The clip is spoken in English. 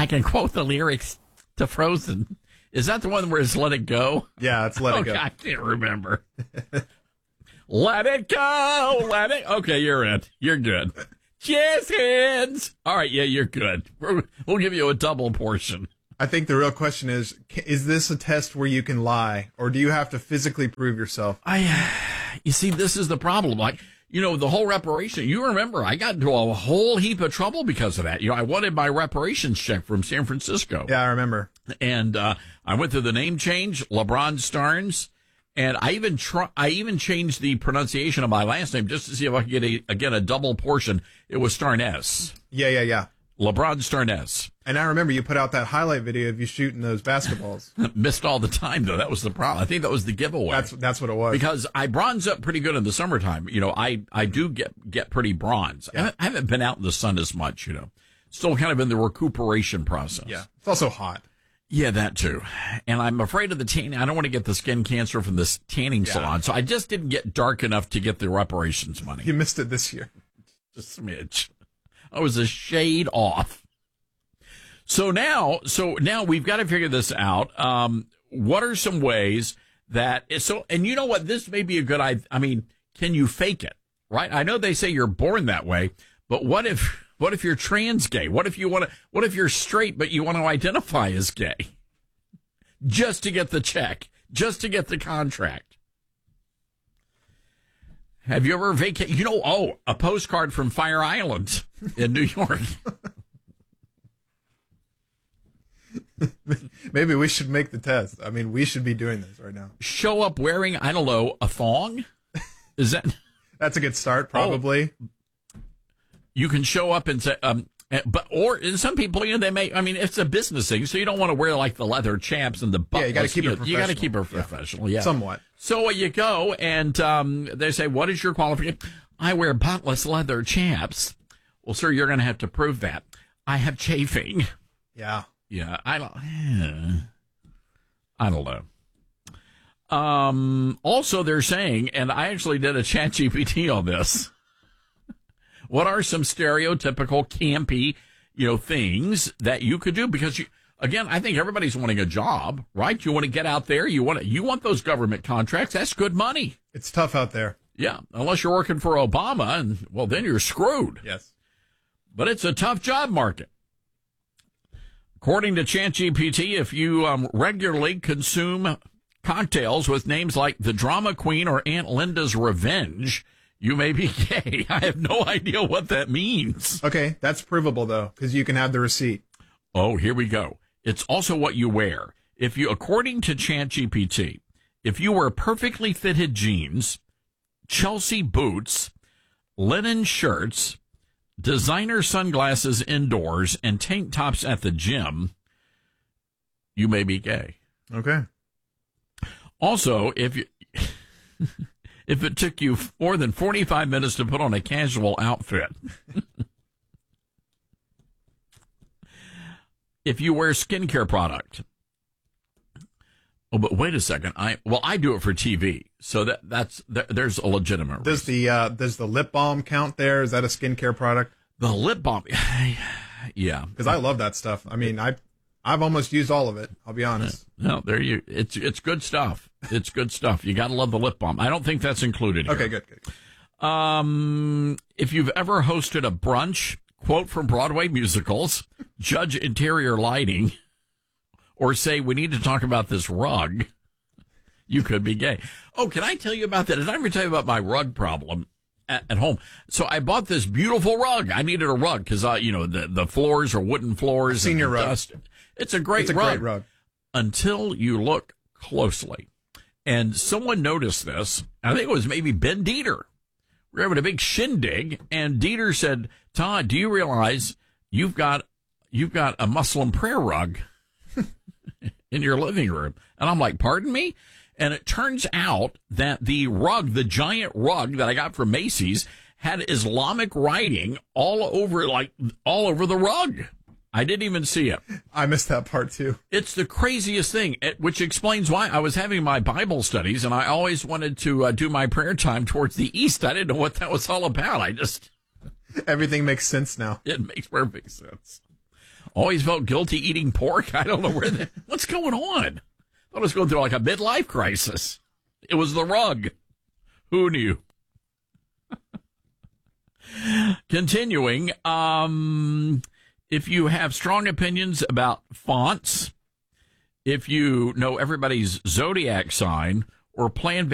I can quote the lyrics to Frozen. Is that the one where it's Let It Go? Yeah, it's Let It Go. I can't remember. Let it go. Let it. Okay, you're in. You're good. Jazz hands. All right, yeah, you're good. We'll give you a double portion. I think the real question is this a test where you can lie, or do you have to physically prove yourself? You see, this is the problem. Like, the whole reparation. You remember, I got into a whole heap of trouble because of that. I wanted my reparations check from San Francisco. Yeah, I remember. And I went through the name change, LeBron Starnes, and I even changed the pronunciation of my last name just to see if I could get a double portion. It was Starnes. Yeah. LeBron Starnes. And I remember you put out that highlight video of you shooting those basketballs. Missed all the time, though. That was the problem. I think that was the giveaway. That's what it was. Because I bronze up pretty good in the summertime. I do get pretty bronze. Yeah. I haven't been out in the sun as much, Still kind of in the recuperation process. Yeah. It's also hot. Yeah, that too. And I'm afraid of the tanning. I don't want to get the skin cancer from this tanning salon. So I just didn't get dark enough to get the reparations money. You missed it this year. Just a smidge. I was a shade off. So now we've got to figure this out. What are some ways and you know what? This may be a good idea. I mean, can you fake it? Right? I know they say you're born that way, but what if you're trans gay? What if you're straight, but you want to identify as gay? Just to get the check, just to get the contract. Have you ever vacated? A postcard from Fire Island in New York. Maybe we should make the test. I mean, we should be doing this right now. Show up wearing, I don't know, a thong? Is that? That's a good start, probably. You can show up and say, or some people, they may, it's a business thing, so you don't want to wear like the leather chaps and the buttons. Yeah, you got to keep it professional. You got to keep it professional, yeah. Somewhat. So you go and they say, what is your qualification? I wear buttless leather chaps. Well, sir, you're going to have to prove that. I have chafing. Yeah. Yeah, I don't know. Also, they're saying, and I actually did a ChatGPT on this. What are some stereotypical campy, things that you could do? Because again, I think everybody's wanting a job, right? You want to get out there. You want those government contracts. That's good money. It's tough out there. Yeah, unless you're working for Obama, and then you're screwed. Yes, but it's a tough job market. According to ChatGPT, if you regularly consume cocktails with names like the Drama Queen or Aunt Linda's Revenge, you may be gay. I have no idea what that means. Okay, that's provable, though, because you can have the receipt. Oh, here we go. It's also what you wear. According to ChatGPT, if you wear perfectly fitted jeans, Chelsea boots, linen shirts, designer sunglasses indoors, and tank tops at the gym, you may be gay. Okay. Also, if it took you more than 45 minutes to put on a casual outfit, if you wear skincare product. Oh, but wait a second. I do it for TV, so there's a legitimate reason. Does the lip balm count there? Is that a skincare product? The lip balm, yeah. Because I love that stuff. I mean, I've almost used all of it. I'll be honest. No, it's good stuff. It's good stuff. You got to love the lip balm. I don't think that's included here. Okay, good. If you've ever hosted a brunch, quote from Broadway musicals, judge interior lighting, or say, we need to talk about this rug, you could be gay. Oh, can I tell you about that? Did I ever tell you about my rug problem at home? So I bought this beautiful rug. I needed a rug because, the floors are wooden floors. Senior rug. Dust. It's a great rug. Until you look closely. And someone noticed this. I think it was maybe Ben Dieter. We were having a big shindig, and Dieter said, Todd, do you realize you've got a Muslim prayer rug in your living room? And I'm like, pardon me? And it turns out that the giant rug that I got from Macy's, had Islamic writing all over the rug. I didn't even see it. I missed that part too. It's the craziest thing, which explains why I was having my Bible studies, and I always wanted to do my prayer time towards the east. I didn't know what that was all about. Everything makes sense now. It makes perfect sense. Always felt guilty eating pork. I don't know what's going on. I thought I was going through like a midlife crisis. It was the rug. Who knew? Continuing, if you have strong opinions about fonts, if you know everybody's zodiac sign or plan